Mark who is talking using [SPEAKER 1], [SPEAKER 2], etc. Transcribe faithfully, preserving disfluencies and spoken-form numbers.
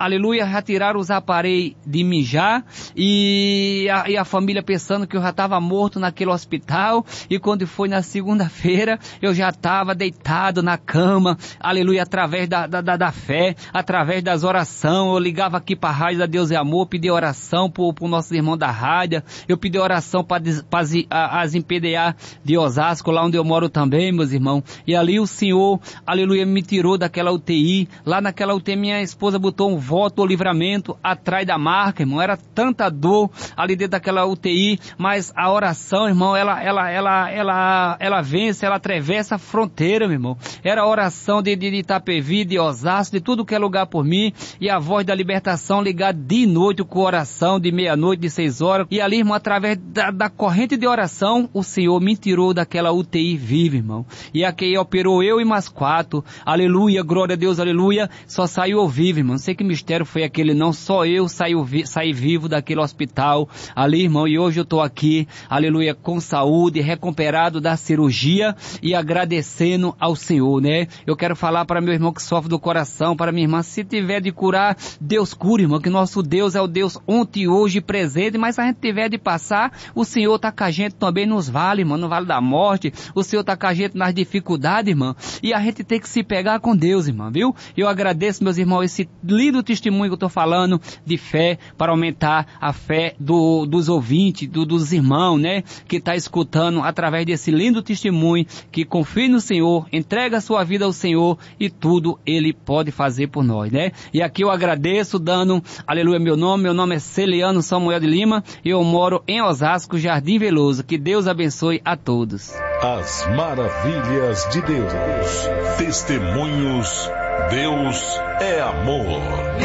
[SPEAKER 1] aleluia, já tiraram os aparelhos de mijar, e a, e a família pensando que eu já estava morto naquele hospital, e quando foi na segunda-feira, eu já estava deitado na cama, aleluia, através da, da, da, da fé, através das orações. Eu ligava aqui para a Rádio da Deus e Amor, pedi oração para o nosso irmão da rádio, eu pedi oração para as M P D A de Osasco, lá onde eu moro também, meus irmãos, e ali o Senhor, aleluia, me tirou daquela U T I. Lá naquela U T I minha esposa botou um voto do livramento atrás da marca, irmão, era tanta dor ali dentro daquela U T I, mas a oração, irmão, ela, ela, ela, ela, ela vence, ela atravessa a fronteira, meu irmão. Era a oração de, de, de Itapevi, de Osasco, de tudo que é lugar por mim, e a voz da libertação ligada de noite com oração, de meia-noite, de seis horas, e ali, irmão, através da, da corrente de oração, o Senhor me tirou daquela U T I viva, irmão, e aqui operou eu e mais quatro, aleluia, glória a Deus, aleluia, só saiu vivo, irmão. Não sei que mistério foi aquele, não, só eu saí, vi, saí vivo daquele hospital ali, irmão, e hoje eu tô aqui, aleluia, com saúde, recuperado da cirurgia e agradecendo ao Senhor, né? Eu quero falar para meu irmão que sofre do coração, para minha irmã, se tiver de curar, Deus cura, irmão, que nosso Deus é o Deus ontem, hoje, presente, mas se a gente tiver de passar, o Senhor tá com a gente também nos vale, irmão, no vale da morte, o Senhor tá com a gente nas dificuldades, irmão, e a gente tem que se pegar com Deus, irmão, viu? Eu agradeço, meus irmãos, esse lindo testemunho que eu tô falando de fé, para aumentar a fé do, dos ouvintes, do, dos irmãos, né, que tá escutando através desse lindo testemunho, que confie no Senhor, entrega a sua vida ao Senhor e tudo Ele pode fazer por nós, né? E aqui eu agradeço, dando, aleluia, meu nome, meu nome é Celiano Samuel de Lima, eu moro em Osasco, Jardim Veloso, que Deus abençoe a todos.
[SPEAKER 2] As maravilhas de Deus, testemunhos, Deus é amor.